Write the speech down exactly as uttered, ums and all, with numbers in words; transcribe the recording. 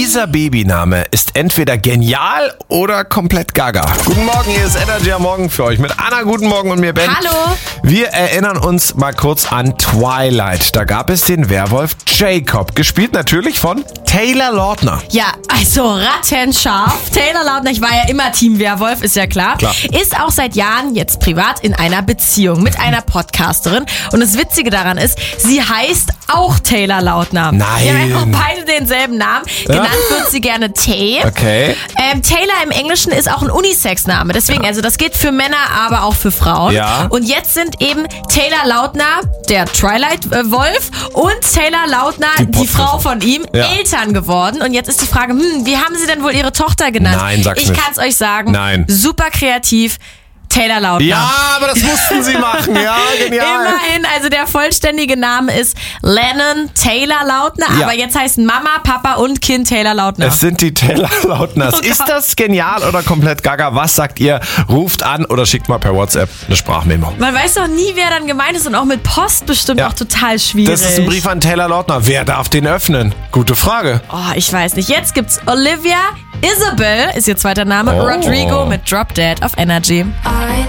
Dieser Babyname ist entweder genial oder komplett gaga. Guten Morgen, hier ist Energy am Morgen für euch mit Anna. Guten Morgen und mir Ben. Hallo. Wir erinnern uns mal kurz an Twilight. Da gab es den Werwolf Jacob, gespielt natürlich von Taylor Lautner. Ja, also rattenscharf. Taylor Lautner, ich war ja immer Team Werwolf, ist ja klar. Klar. Ist auch seit Jahren jetzt privat in einer Beziehung mit einer Podcasterin. Und das Witzige daran ist, sie heißt auch Taylor Lautner. Nein. Die haben einfach beide denselben Namen. Genannt wird sie gerne Tay. Okay. Ähm, Taylor im Englischen ist auch ein Unisex-Name. Deswegen, also das geht für Männer, aber auch für Frauen. Ja. Und jetzt sind eben Taylor Lautner, der Twilight-Wolf, und Taylor Lautner, Die die, Frau Podcast- von ihm, Ja. Eltern geworden. Und jetzt ist die Frage, hm, wie haben sie denn wohl ihre Tochter genannt? Nein, sag's ich nicht. kann's euch sagen. Nein. Super kreativ. Taylor Lautner. Ja, aber das mussten sie machen. Ja, genial. Immerhin, also der vollständige Name ist Lennon Taylor Lautner, Ja. aber jetzt heißen Mama, Papa und Kind Taylor Lautner. Es sind die Taylor Lautners. Oh Ist Gott. das genial oder komplett gaga? Was sagt ihr? Ruft an oder schickt mal per WhatsApp eine Sprachmemo. Man weiß doch nie, wer dann gemeint ist, und auch mit Post bestimmt Ja. auch total schwierig. Das ist ein Brief an Taylor Lautner. Wer darf den öffnen? Gute Frage. Oh, ich weiß nicht. Jetzt gibt's Olivia Isabel, ist ihr zweiter Name, Oh. Rodrigo mit Drop Dead auf Energy.